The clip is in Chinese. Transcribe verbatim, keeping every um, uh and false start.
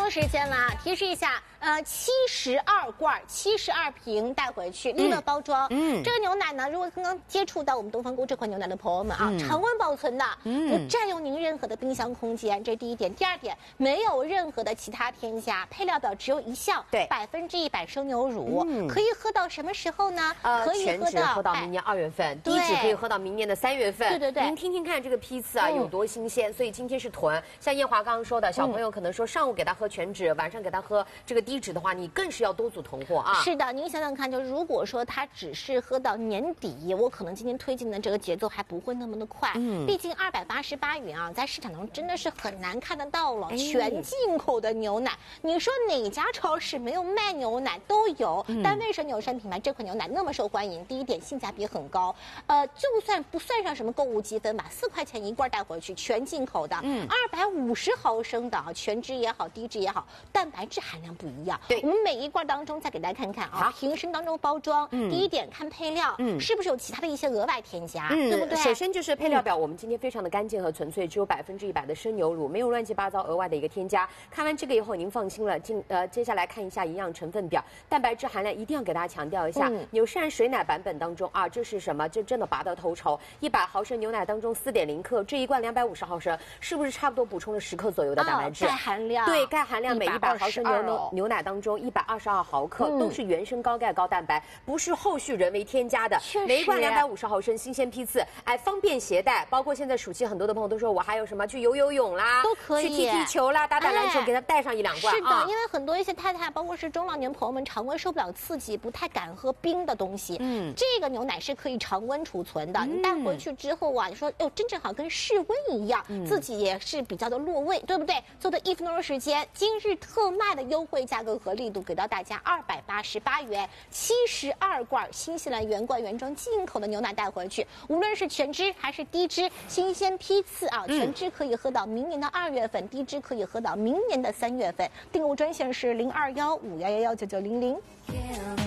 的时间啦，提示一下，呃，七十二罐、七十二瓶带回去，利乐包装。嗯，这个牛奶呢，如果刚刚接触到我们东方沟这款牛奶的朋友们啊，嗯、常温保存的，嗯、不占用您任何的冰箱空间，这是第一点。第二点，没有任何的其他添加，配料表只有一项， 对， 百分之一百生牛乳，嗯、可以喝到什么时候呢？ 呃， 可以全脂喝到明年二月份，低脂可以喝到明年的三月份。 对对对， 您听听看这个批次啊、嗯、有多新鲜，所以今天是囤。像艳华刚刚说的，小朋友可能说上午给他喝全脂，晚上给他喝这个低脂的话，你更是要多组囤货啊。 是的，您想想看，就如果说他只是喝到年底，我可能今天推进的这个节奏还不会那么的快。嗯，毕竟二百八十八元啊，在市场中真的是很难看得到了，哎、全进口的牛奶，你说哪家超市没有卖牛奶都有？嗯、但为什么纽山品牌这款牛奶那么受欢迎？第一点，性价比很高，呃，就算不算上什么购物积分吧，四块钱一罐带回去，全进口的，嗯，二百五十毫升的啊，全脂也好，低脂也好，蛋白质含量不一样。对，我们每一罐当中再给大家看看啊，瓶身当中包装，嗯、第一点看配料，嗯，是不是有其他的一些额外添加，嗯、对不对？ 首先就是配料表，我们今天非常的干净和纯粹，只有百分之一百的生牛乳，没有乱七八糟额外的一个添加。看完这个以后，您放心了。进呃，接下来看一下营养成分表，蛋白质含量一定要给大家强调一下。嗯、纽善水奶版本当中啊，这是什么？这真的拔得头筹，一百毫升牛奶当中四点零克，这一罐两百五十毫升，是不是差不多补充了十克左右的蛋白质？ 哦、钙含量对，钙含量每一百毫升牛牛牛奶当中一百二十二毫克，嗯、都是原生高钙高蛋白，不是后续人为添加的。每一罐两百五十毫升，新鲜批次，哎，方便携带。包括现在暑期，很多的朋友都说我还有什么去游游泳啦， 都可以去踢踢球啦，打打篮球，哎、给他带上一两罐。 是的， 啊、 因为很多一些太太，包括是中老年朋友们，常温受不了刺激，不太敢喝冰的东西。嗯，这个牛奶是可以常温储存的。嗯、你带回去之后啊，你说哟，真正好跟室温一样，嗯、自己也是比较的落胃，对不对？做的一分钟的时间，今日特卖的优惠价格和力度给到大家二百八十八元，七十二罐新西兰原罐原装进口的牛奶带回去，无论是全脂还是低脂，新鲜批次啊，全脂可以喝到明年的二月份，低脂可以喝到明年的三月份。订购专线是零二幺五幺幺幺九九零零。